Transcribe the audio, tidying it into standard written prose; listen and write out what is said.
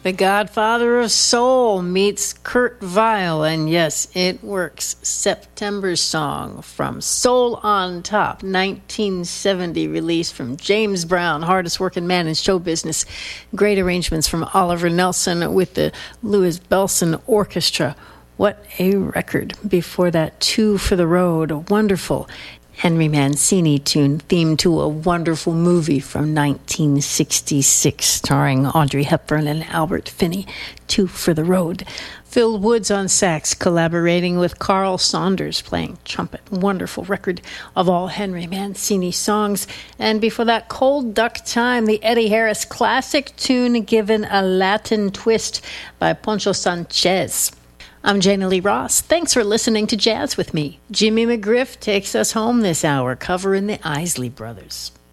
The Godfather of Soul meets Kurt Weill, and yes, it works. September Song from Soul on Top, 1970 release from James Brown, hardest working man in show business. Great arrangements from Oliver Nelson with the Louis Bellson Orchestra. What a record. Before that, Two for the Road, a wonderful Henry Mancini tune, theme to a wonderful movie from 1966 starring Audrey Hepburn and Albert Finney, Two for the Road. Phil Woods on sax, collaborating with Carl Saunders playing trumpet. Wonderful record of all Henry Mancini songs. And before that, Cold Duck Time, the Eddie Harris classic tune given a Latin twist by Poncho Sanchez. I'm Jana Lee Ross. Thanks for listening to Jazz with me. Jimmy McGriff takes us home this hour, covering the Isley Brothers.